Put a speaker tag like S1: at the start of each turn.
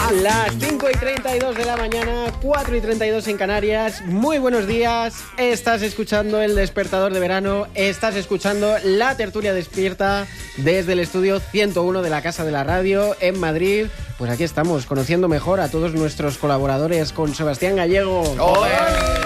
S1: Las 5:32 de la mañana, 4:32 en Canarias. Muy buenos días. Estás escuchando El Despertador de Verano. Estás escuchando La Tertulia Despierta desde el estudio 101 de la Casa de la Radio en Madrid. Pues aquí estamos, conociendo mejor a todos nuestros colaboradores con Sebastián Gallego.
S2: ¡Hola!